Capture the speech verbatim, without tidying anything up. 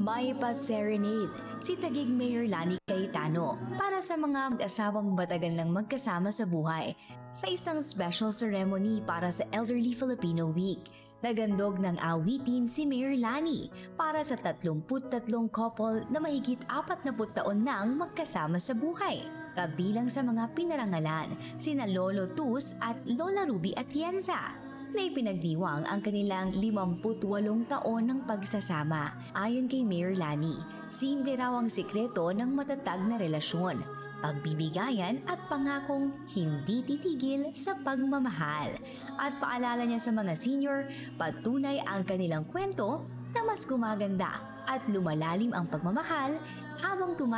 May pa-serenade si Taguig Mayor Lani Cayetano para sa mga mag-asawang matagal nang magkasama sa buhay sa isang special ceremony para sa Elderly Filipino Week. Nagandog ng awitin si Mayor Lani para sa tatlumput tatlong couple na mahigit apat na put taon nang magkasama sa buhay. Kabilang sa mga pinarangalan sina Lolo Tus at Lola Ruby Atienza na ipinagdiwang ang kanilang limampu't walong taon ng pagsasama. Ayon kay Mayor Lani, simple raw ang sikreto ng matatag na relasyon, pagbibigayan at pangakong hindi titigil sa pagmamahal. At paalala niya sa mga senior, patunay ang kanilang kwento na mas gumaganda at lumalalim ang pagmamahal habang tumatanda